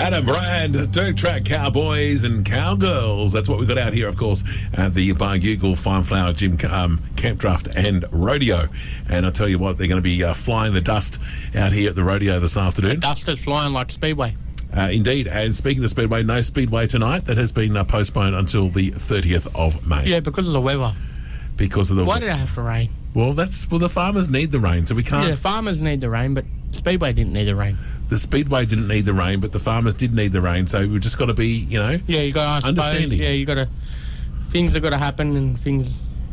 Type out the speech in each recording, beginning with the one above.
Adam Brand, Dirt Track Cowboys and Cowgirls. That's what we got out here, of course, at the Barngugle Fine Flower Gym Camp Draft and Rodeo. And I tell you what, they're going to be flying the dust out here at the rodeo this afternoon. The dust is flying like Speedway. Indeed. And speaking of Speedway, no Speedway tonight. That has been postponed until the 30th of May. Yeah, because of the weather. Because of the Why did it have to rain? Well, the farmers need the rain, so we can't... Yeah, farmers need the rain, but Speedway didn't need the rain. The Speedway didn't need the rain, but the farmers did need the rain, so we've just got to be, Yeah, you got to understanding. Yeah, you got to... Things have got to happen and things...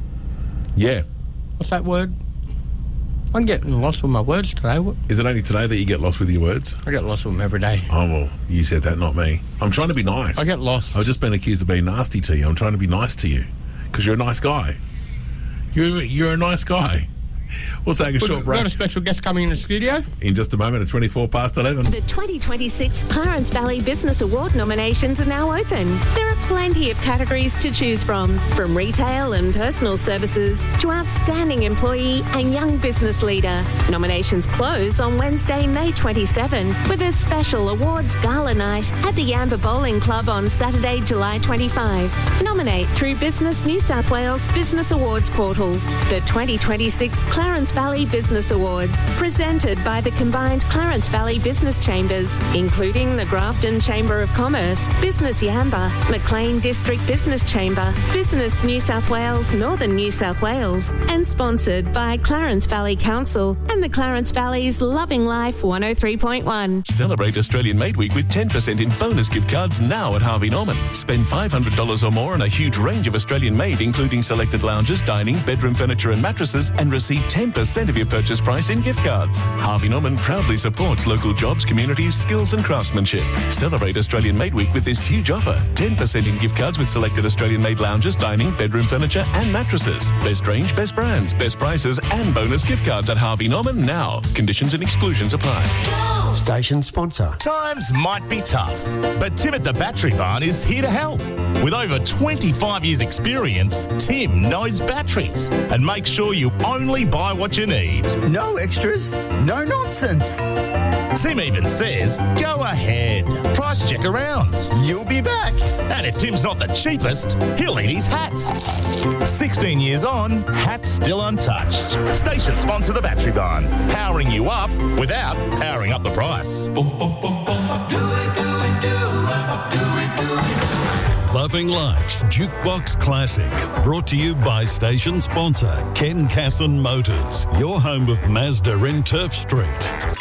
Yeah. What's that word? I'm getting lost with my words today. Is it only today that you get lost with your words? I get lost with them every day. Oh, well, you said that, not me. I'm trying to be nice. I get lost. I've just been accused of being nasty to you. I'm trying to be nice to you because you're a nice guy. You're a nice guy. We'll take a short break. We've got a special guest coming in the studio. In just a moment at 11:24. The 2026 Clarence Valley Business Award nominations are now open. There are plenty of categories to choose from retail and personal services to outstanding employee and young business leader. Nominations close on Wednesday, May 27, with a special awards gala night at the Yamba Bowling Club on Saturday, July 25. Nominate through Business New South Wales Business Awards portal. The 2026 Clarence Valley Business Awards, presented by the combined Clarence Valley Business Chambers, including the Grafton Chamber of Commerce, Business Yamba, Maclean District Business Chamber, Business New South Wales, Northern New South Wales, and sponsored by Clarence Valley Council and the Clarence Valley's Loving Life 103.1. Celebrate Australian Made Week with 10% in bonus gift cards now at Harvey Norman. Spend $500 or more on a huge range of Australian made, including selected lounges, dining, bedroom furniture and mattresses, and receive 10% of your purchase price in gift cards. Harvey Norman proudly supports local jobs, communities, skills and craftsmanship. Celebrate Australian Made Week with this huge offer. 10% in gift cards with selected Australian made lounges, dining, bedroom furniture and mattresses. Best range, best brands, best prices and bonus gift cards at Harvey Norman now. Conditions and exclusions apply. Station sponsor. Times might be tough, but Tim at the Battery Barn is here to help. With over 25 years experience, Tim knows batteries and makes sure you only buy what you need. No extras, no nonsense. Tim even says, go ahead, price check around. You'll be back. And if Tim's not the cheapest, he'll eat his hats. 16 years on, hats still untouched. Station sponsor the Battery Barn, powering you up without powering up the price. Loving Life's Jukebox Classic, brought to you by station sponsor Ken Casson Motors, your home of Mazda in Turf Street.